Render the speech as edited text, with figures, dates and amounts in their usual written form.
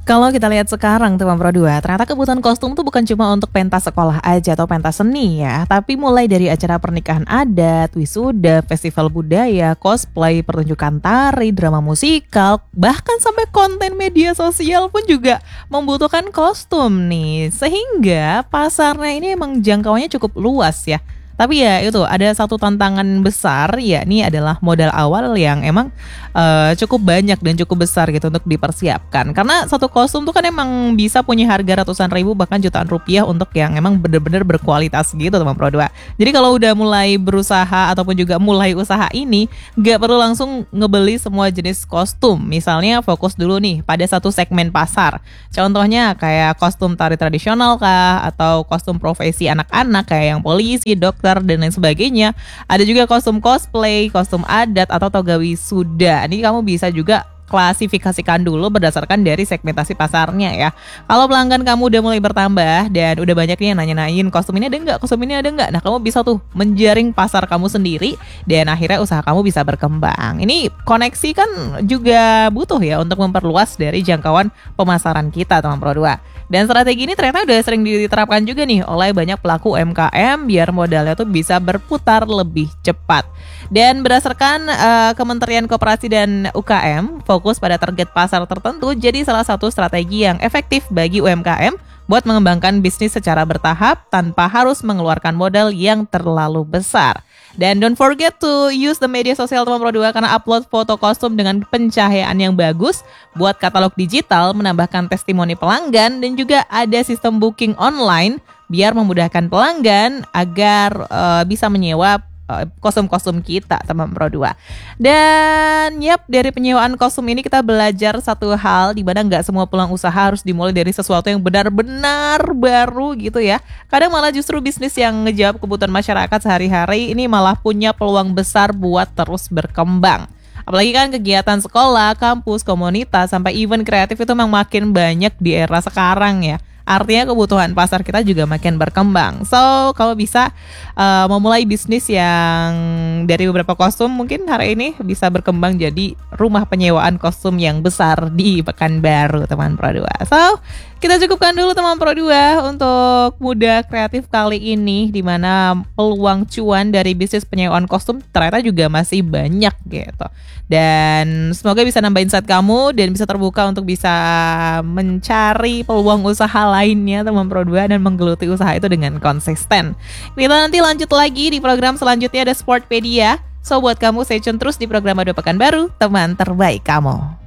Kalau kita lihat sekarang teman Pro 2, ternyata kebutuhan kostum tuh bukan cuma untuk pentas sekolah aja atau pentas seni ya, tapi mulai dari acara pernikahan adat, wisuda, festival budaya, cosplay, pertunjukan tari, drama musikal, bahkan sampai konten media sosial pun juga membutuhkan kostum nih. Sehingga pasarnya ini emang jangkauannya cukup luas ya. Tapi ya itu ada satu tantangan besar, yakni adalah modal awal yang emang cukup banyak dan cukup besar gitu untuk dipersiapkan. Karena satu kostum tuh kan emang bisa punya harga ratusan ribu bahkan jutaan rupiah untuk yang emang bener-bener berkualitas gitu teman Pro 2. Jadi kalau udah mulai berusaha ataupun juga mulai usaha ini, nggak perlu langsung ngebeli semua jenis kostum. Misalnya fokus dulu nih pada satu segmen pasar. Contohnya kayak kostum tari tradisional kah, atau kostum profesi anak-anak kayak yang polisi, dokter, dan lain sebagainya. Ada juga kostum cosplay, kostum adat, atau toga wisuda. Ini kamu bisa juga klasifikasikan dulu berdasarkan dari segmentasi pasarnya ya. Kalau pelanggan kamu udah mulai bertambah dan udah banyak nih yang nanya-nanyain kostum ini ada nggak, kostum ini ada nggak, nah kamu bisa tuh menjaring pasar kamu sendiri dan akhirnya usaha kamu bisa berkembang. Ini koneksi kan juga butuh ya untuk memperluas dari jangkauan pemasaran kita teman Pro 2. Dan strategi ini ternyata udah sering diterapkan juga nih oleh banyak pelaku UMKM biar modalnya tuh bisa berputar lebih cepat. Dan berdasarkan Kementerian Koperasi dan UKM, fokus pada target pasar tertentu jadi salah satu strategi yang efektif bagi UMKM buat mengembangkan bisnis secara bertahap tanpa harus mengeluarkan modal yang terlalu besar. Dan don't forget to use the media sosial teman Pro 2 karena upload foto kostum dengan pencahayaan yang bagus, buat katalog digital, menambahkan testimoni pelanggan, dan juga ada sistem booking online biar memudahkan pelanggan agar bisa menyewa kostum-kostum kita teman Pro 2. Dan dari penyewaan kostum ini kita belajar satu hal, di mana nggak semua peluang usaha harus dimulai dari sesuatu yang benar-benar baru gitu ya. Kadang malah justru bisnis yang ngejawab kebutuhan masyarakat sehari-hari ini malah punya peluang besar buat terus berkembang. Apalagi kan kegiatan sekolah, kampus, komunitas, sampai event kreatif itu memang makin banyak di era sekarang ya. Artinya kebutuhan pasar kita juga makin berkembang. So, kalau bisa memulai bisnis yang dari beberapa kostum, mungkin hari ini bisa berkembang jadi rumah penyewaan kostum yang besar di Pekanbaru, teman Pro 2. So, kita cukupkan dulu teman Pro 2 untuk Muda Kreatif kali ini, di mana peluang cuan dari bisnis penyewaan kostum ternyata juga masih banyak gitu. Dan semoga bisa nambah insight kamu dan bisa terbuka untuk bisa mencari peluang usaha lainnya teman Pro 2 dan menggeluti usaha itu dengan konsisten. Kita nanti lanjut lagi di program selanjutnya, ada Sportpedia. So buat kamu stay tune terus di program Madu Pekanbaru, teman terbaik kamu.